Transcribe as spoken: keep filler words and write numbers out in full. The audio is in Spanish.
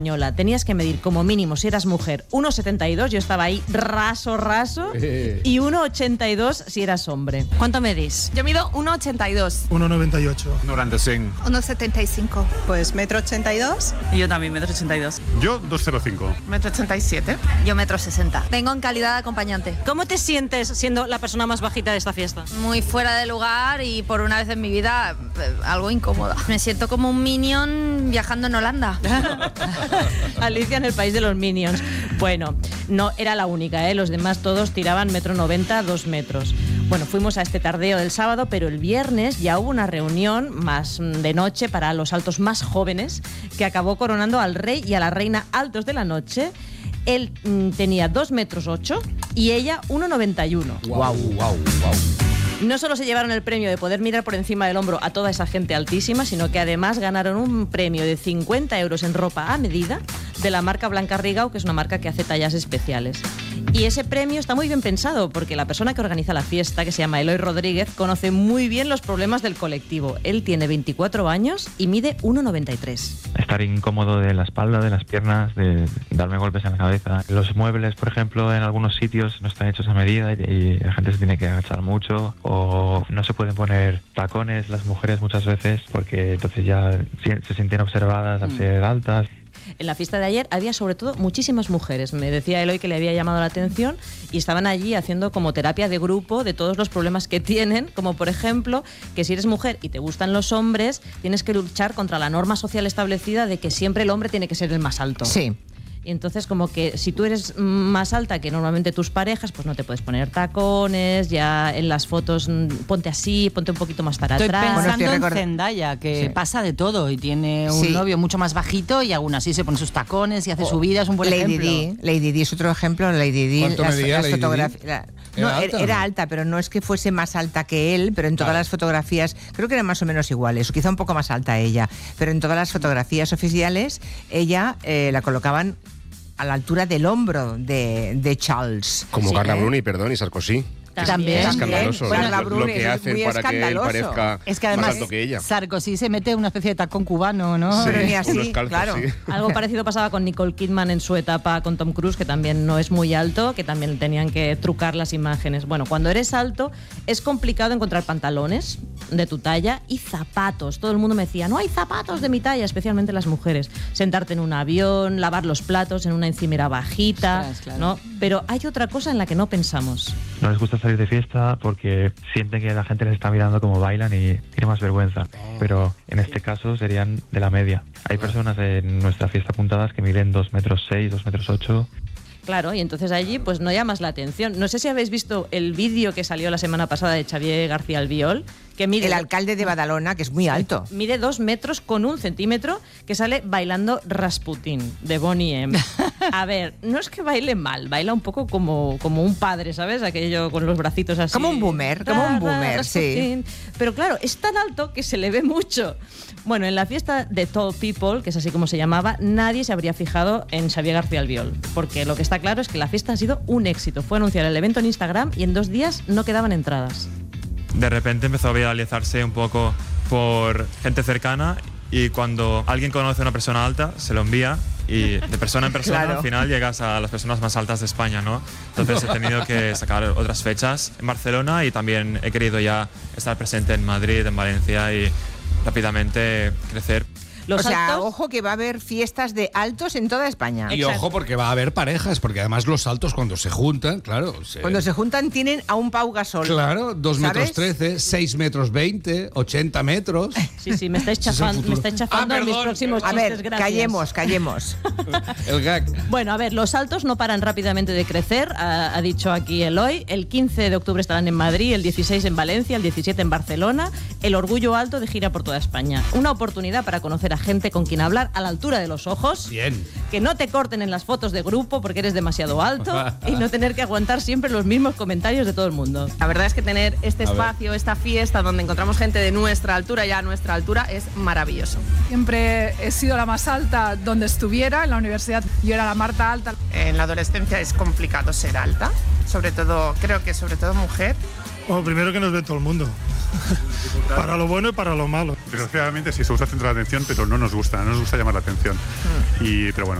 Tenías que medir como mínimo, si eras mujer, uno setenta y dos, yo estaba ahí raso, raso, eh. y uno ochenta y dos si eras hombre. ¿Cuánto medís? Yo mido uno ochenta y dos. uno noventa y ocho. noventa y cinco. uno setenta y cinco. Pues metro ochenta y dos. Y yo también, metro ochenta y dos. Yo, dos cero cinco. Metro ochenta y siete. Yo metro sesenta. Vengo en calidad de acompañante. ¿Cómo te sientes siendo la persona más bajita de esta fiesta? Muy fuera de lugar y por una vez en mi vida eh, algo incómoda. Me siento como un minion viajando en Holanda. Alicia en el país de los Minions. Bueno, no era la única, ¿eh? Los demás todos tiraban metro noventa, dos metros. Bueno, fuimos a este tardeo del sábado, pero el viernes ya hubo una reunión más de noche para los altos más jóvenes que acabó coronando al rey y a la reina altos de la noche. Él mm, tenía dos metros ocho y ella uno noventa y uno. Guau, guau, guau. No solo se llevaron el premio de poder mirar por encima del hombro a toda esa gente altísima, sino que además ganaron un premio de cincuenta euros en ropa a medida de la marca Blanca Rigau, que es una marca que hace tallas especiales. Y ese premio está muy bien pensado porque la persona que organiza la fiesta, que se llama Eloy Rodríguez, conoce muy bien los problemas del colectivo. Él tiene veinticuatro años y mide uno noventa y tres. Estar incómodo de la espalda, de las piernas, de darme golpes en la cabeza. Los muebles, por ejemplo, en algunos sitios no están hechos a medida y la gente se tiene que agachar mucho. O no se pueden poner tacones las mujeres muchas veces porque entonces ya se sienten observadas al ser altas. En la fiesta de ayer había sobre todo muchísimas mujeres. Me decía Eloy que le había llamado la atención y estaban allí haciendo como terapia de grupo de todos los problemas que tienen, como por ejemplo que si eres mujer y te gustan los hombres, tienes que luchar contra la norma social establecida de que siempre el hombre tiene que ser el más alto. Sí. Y entonces como que si tú eres más alta que normalmente tus parejas, pues no te puedes poner tacones, ya en las fotos ponte así, ponte un poquito más para Estoy atrás. pensando Bueno, estoy en record... Zendaya, que sí. pasa de todo y tiene un Sí. novio mucho más bajito y aún así se pone sus tacones y hace O subidas, un buen Lady ejemplo. Di, Lady Di es otro ejemplo. Lady Di, ¿Cuánto las, medía las Lady Di? fotografías. No, ¿Era era alta? alta, era alta, pero no es que fuese más alta que él, pero en todas Vale. las fotografías, creo que eran más o menos iguales, o quizá un poco más alta ella, pero en todas las fotografías oficiales, ella eh, la colocaban a la altura del hombro de, de Charles. Como Sí, Carla ¿eh? Bruni, perdón, y Sarkozy. También. Es También. escandaloso Bueno, lo- la lo, Bruni que es hacen muy para que él escandaloso. parezca Es que más además alto que ella. Sarkozy se mete una especie de tacón cubano, ¿no? Sí, Pero ni así, unos calzos, claro. sí. Algo parecido pasaba con Nicole Kidman en su etapa con Tom Cruise, que también no es muy alto, que también tenían que trucar las imágenes. Bueno, cuando eres alto es complicado encontrar pantalones de tu talla y zapatos. Todo el mundo me decía, no hay zapatos de mi talla, especialmente las mujeres. Sentarte en un avión, lavar los platos en una encimera bajita, Ostras, claro. ¿no? Pero hay otra cosa en la que no pensamos. No les gusta salir de fiesta porque sienten que la gente les está mirando como bailan y tiene más vergüenza. Pero en este caso serían de la media. Hay personas en nuestra fiesta apuntadas que miden dos metros seis, dos metros ocho. Claro, y entonces allí pues no llamas la atención. No sé si habéis visto el vídeo que salió la semana pasada de Xavier García Albiol, que mide... El alcalde de Badalona, que es muy alto. Mide dos metros con un centímetro, que sale bailando Rasputin, de Boney M. A ver, no es que baile mal, baila un poco como, como un padre, ¿sabes? Aquello con los bracitos así. Como un boomer, como un boomer, sí. Pero claro, es tan alto que se le ve mucho. Bueno, en la fiesta de Tall People, que es así como se llamaba, nadie se habría fijado en Xavier García Albiol, porque lo que está claro es que la fiesta ha sido un éxito. Fue anunciar el evento en Instagram y en dos días no quedaban entradas. De repente empezó a viralizarse un poco por gente cercana y cuando alguien conoce a una persona alta, se lo envía y de persona en persona Claro. al final llegas a las personas más altas de España, ¿no? Entonces he tenido que sacar otras fechas en Barcelona y también he querido ya estar presente en Madrid, en Valencia y rápidamente crecer. Los o sea, altos... ojo que va a haber fiestas de altos en toda España. Y Exacto. ojo, porque va a haber parejas, porque además los altos cuando se juntan, claro. Se... Cuando se juntan tienen a un Pau Gasol. Claro, dos ¿sabes? metros trece, seis metros veinte, ochenta metros. Sí, sí, me estáis Ese es el chafando, me futuro. estáis chafando Ah, en mis perdón, próximos A chistes, ver, gracias. callemos, callemos. El gag. Bueno, a ver, los saltos no paran rápidamente de crecer, ha, ha dicho aquí Eloy. El quince de octubre estarán en Madrid, el dieciséis en Valencia, el diecisiete en Barcelona. El Orgullo Alto de gira por toda España. Una oportunidad para conocer a gente con quien hablar a la altura de los ojos. Bien. Que no te corten en las fotos de grupo porque eres demasiado alto y no tener que aguantar siempre los mismos comentarios de todo el mundo. La verdad es que tener este A ver. espacio, esta fiesta donde encontramos gente de nuestra altura, ya a nuestra altura, es maravilloso. Siempre he sido la más alta donde estuviera, en la universidad yo era la Marta alta. En la adolescencia es complicado ser alta, sobre todo, creo que sobre todo mujer. Oh, Bueno, primero que nos ve todo el mundo. Para lo bueno y para lo malo. Desgraciadamente sí se usa centro de atención, pero no nos gusta, no nos gusta llamar la atención. Y, pero bueno,